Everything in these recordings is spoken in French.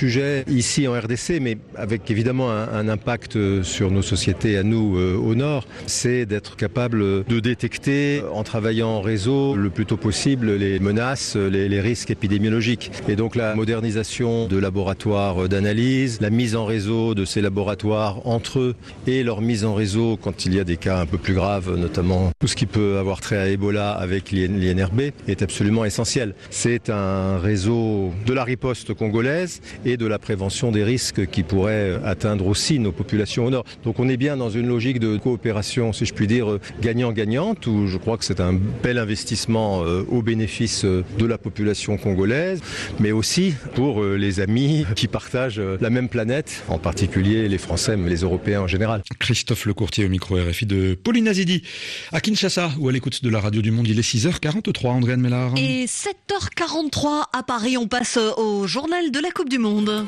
sujet ici en RDC, mais avec évidemment un impact sur nos sociétés à nous au nord, c'est d'être capable de détecter en travaillant en réseau le plus tôt possible les menaces, les risques épidémiologiques. Et donc la modernisation de laboratoires d'analyse, la mise en réseau de ces laboratoires entre eux et leur mise en réseau quand il y a des cas un peu plus graves, notamment tout ce qui peut avoir trait à Ebola avec l'INRB, est absolument essentiel. C'est un réseau de la riposte congolaise et de la prévention des risques qui pourraient atteindre aussi nos populations au nord. Donc on est bien dans une logique de coopération, si je puis dire, gagnant-gagnante, où je crois que c'est un bel investissement au bénéfice de la population congolaise, mais aussi pour les amis qui partagent la même planète, en particulier les Français, mais les Européens en général. Christophe Lecourtier au micro RFI de Pauline Azidi. À Kinshasa, ou à l'écoute de la Radio du Monde, il est 6h43, Andréane Mellard. Et 7h43 à Paris, on passe au journal de la Coupe du Monde.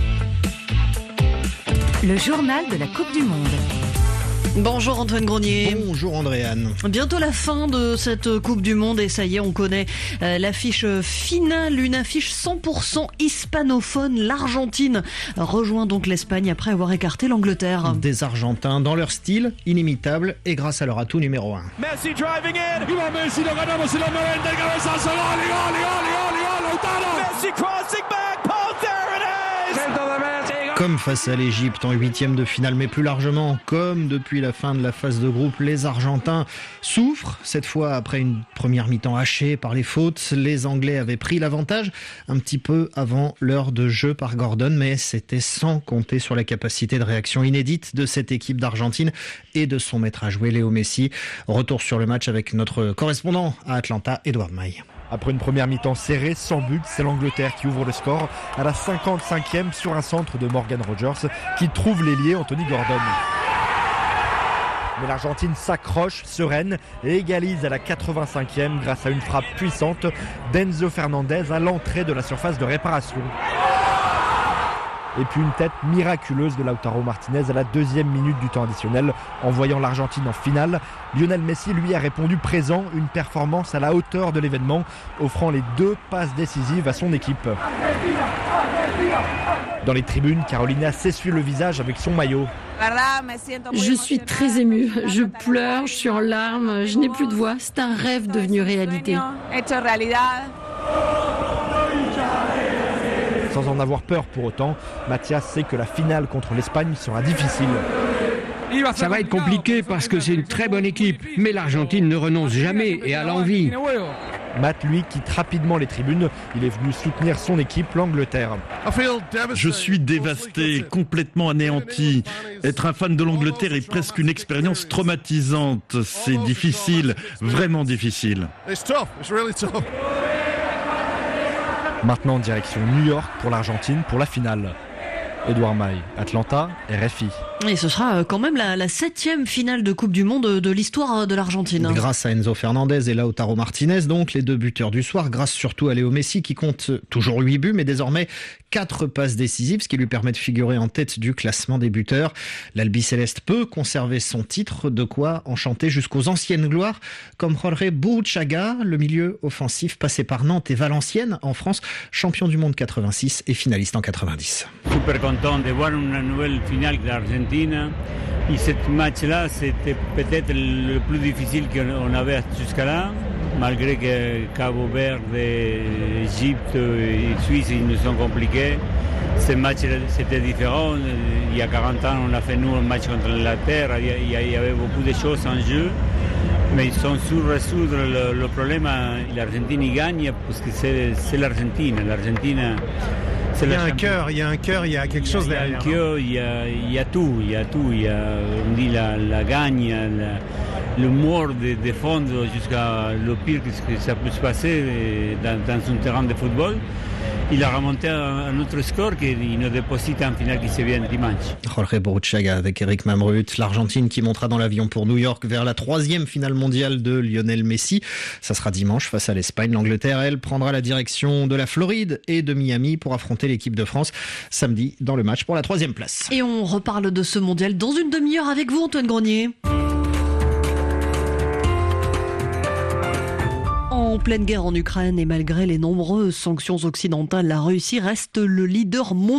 Le journal de la Coupe du Monde. Bonjour Antoine Grenier. Bonjour Andréane. Bientôt la fin de cette Coupe du Monde et ça y est, on connaît l'affiche finale, une affiche 100% hispanophone. L'Argentine rejoint donc l'Espagne après avoir écarté l'Angleterre. Des Argentins dans leur style, inimitable et grâce à leur atout numéro 1. Messi driving in. Y va Messi, lo ganamos y lo meten de cabezazo. Gol, Lautaro. Messi crossing back. Paul, there it is. Centro de Messi. Comme face à l'Égypte en 8e de finale, mais plus largement, comme depuis la fin de la phase de groupe, les Argentins souffrent. Cette fois, après une première mi-temps hachée par les fautes, les Anglais avaient pris l'avantage un petit peu avant l'heure de jeu par Gordon, mais c'était sans compter sur la capacité de réaction inédite de cette équipe d'Argentine et de son maître à jouer, Léo Messi. Retour sur le match avec notre correspondant à Atlanta, Edouard Maille. Après une première mi-temps serrée, sans but, c'est l'Angleterre qui ouvre le score à la 55e sur un centre de Morgan Rogers qui trouve l'ailier Anthony Gordon. Mais l'Argentine s'accroche, sereine, et égalise à la 85e grâce à une frappe puissante d'Enzo Fernandez à l'entrée de la surface de réparation. Et puis une tête miraculeuse de Lautaro Martinez à la 2e minute du temps additionnel. En voyant l'Argentine en finale, Lionel Messi lui a répondu présent, une performance à la hauteur de l'événement, offrant les 2 passes décisives à son équipe. Dans les tribunes, Carolina s'essuie le visage avec son maillot. Je suis très émue, je pleure, je suis en larmes, je n'ai plus de voix, c'est un rêve devenu réalité. Sans en avoir peur pour autant, Mathias sait que la finale contre l'Espagne sera difficile. Ça va être compliqué parce que c'est une très bonne équipe, mais l'Argentine ne renonce jamais et a l'envie. Matt, lui, quitte rapidement les tribunes. Il est venu soutenir son équipe, l'Angleterre. Je suis dévasté, complètement anéanti. Être un fan de l'Angleterre est presque une expérience traumatisante. C'est difficile, vraiment difficile. Maintenant, direction New York pour l'Argentine pour la finale. Edouard Maille, Atlanta, RFI. Et ce sera quand même la 7e finale de Coupe du Monde de l'histoire de l'Argentine. Grâce à Enzo Fernandez et Lautaro Martinez, donc les 2 buteurs du soir, grâce surtout à Léo Messi qui compte toujours 8 buts, mais désormais 4 passes décisives, ce qui lui permet de figurer en tête du classement des buteurs. L'Albiceleste peut conserver son titre, de quoi enchanter jusqu'aux anciennes gloires, comme Jorge Burruchaga, le milieu offensif passé par Nantes et Valenciennes en France, champion du monde 86 et finaliste en 90. Super content de voir une nouvelle finale de l'Argentine. Et ce match-là, c'était peut-être le plus difficile qu'on avait jusqu'à là, malgré que Cabo Verde, Égypte et Suisse ils nous ont compliqués. Ce match, c'était différent. Il y a 40 ans, on a fait nous un match contre l'Angleterre. Il y avait beaucoup de choses en jeu. Mais ils sont sûrs de résoudre le problème. L'Argentine y gagne parce que c'est l'Argentine. L'Argentine. Il y a un cœur, il y a quelque chose derrière. Il y a tout. On dit la gagne, l'humour de défendre jusqu'à le pire que ça peut se passer dans un terrain de football. Il a remonté un autre score qu'il nous déposite en finale qui se vient dimanche. Jorge Burruchaga avec Eric Mamrut, l'Argentine qui montera dans l'avion pour New York vers la 3e finale mondiale de Lionel Messi. Ça sera dimanche face à l'Espagne. L'Angleterre, elle, prendra la direction de la Floride et de Miami pour affronter l'équipe de France samedi dans le match pour la 3e place. Et on reparle de ce mondial dans une demi-heure avec vous, Antoine Grenier. En pleine guerre en Ukraine et malgré les nombreuses sanctions occidentales, la Russie reste le leader mondial.